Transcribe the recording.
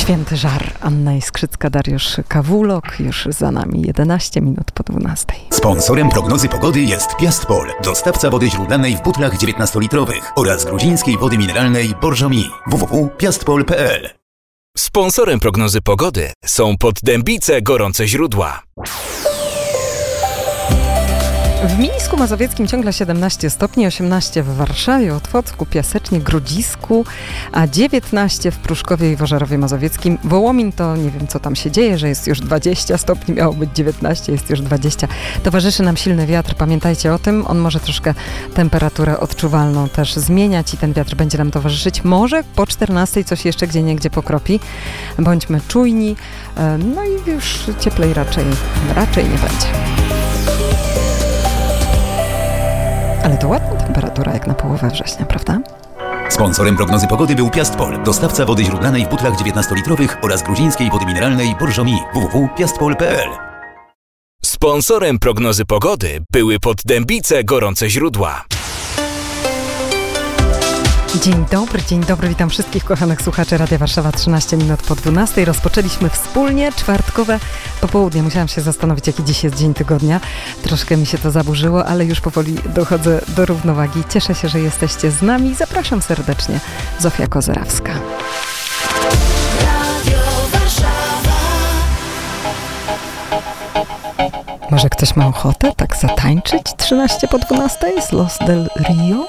Święty żar. Anna Iskrzycka, Dariusz Kawulok. Już za nami 11 minut po 12. Sponsorem prognozy pogody jest Piastpol, dostawca wody źródlanej w butlach 19-litrowych oraz gruzińskiej wody mineralnej Borżomi. www.piastpol.pl. Sponsorem prognozy pogody są Poddębice Gorące Źródła. W Mińsku Mazowieckim ciągle 17 stopni, 18 w Warszawie, Otwocku, Piasecznie, Grodzisku, a 19 w Pruszkowie i w Ożarowie Mazowieckim. Wołomin to nie wiem, co tam się dzieje, że jest już 20 stopni, miało być 19, jest już 20. Towarzyszy nam silny wiatr, pamiętajcie o tym, on może troszkę temperaturę odczuwalną też zmieniać i ten wiatr będzie nam towarzyszyć. Może po 14 coś jeszcze gdzieniegdzie pokropi. Bądźmy czujni, no i już cieplej raczej nie będzie. Ale to ładna temperatura jak na połowę września, prawda? Sponsorem prognozy pogody był Piastpol, dostawca wody źródlanej w butlach 19-litrowych oraz gruzińskiej wody mineralnej Borżomi. www.piastpol.pl. Sponsorem prognozy pogody były Poddębice Gorące Źródła. Dzień dobry, witam wszystkich kochanych słuchaczy Radia Warszawa, 13 minut po 12. Rozpoczęliśmy wspólnie czwartkowe popołudnie. Musiałam się zastanowić, jaki dziś jest dzień tygodnia. Troszkę mi się to zaburzyło, ale już powoli dochodzę do równowagi. Cieszę się, że jesteście z nami. Zapraszam serdecznie. Zofia Kozerawska. Może ktoś ma ochotę tak zatańczyć 13 po 12 z Los del Rio?